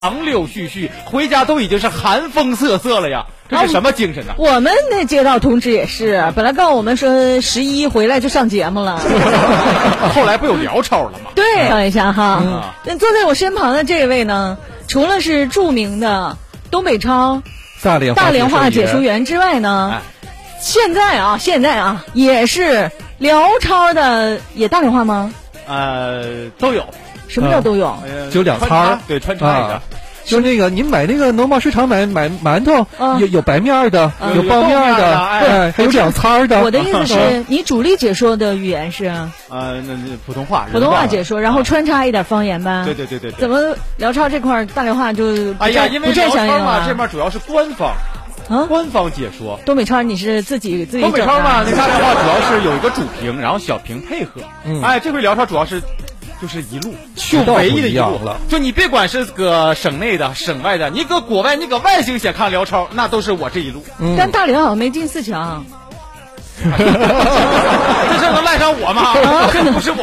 杨柳絮絮，回家都已经是寒风瑟瑟了呀，这是什么精神呢？ 我们那街道同志也是，本来告诉我们说11回来就上节目了， 后来不有辽超了吗？ 对，看一下哈，那坐在我身旁的这位呢，除了是著名的东北超大连话解说员之外呢，现在啊也是辽超的，也大连话吗？ 都有。 什么叫都有？ 就两餐， 对，穿插一个。 就那个，您买那个农贸市场买馒头，有白面的，有包面的，还有两餐的。 我的意思是，你主力解说的语言是那普通话解说，然后穿插一点方言吧。 对。 怎么辽超这块大连话就因为辽超嘛，这面主要是官方。官方解说。 东北超你是自己整的？ 东北超嘛，那大连话主要是有一个主评，然后小评配合。这回辽超主要是。就是一路，就唯一的一路了。就你别管是搁省内的、省外的，你搁国外，你搁外星险看辽超，那都是我这一路。 但大连好像没进4强， 这能赖上我吗？这不是我。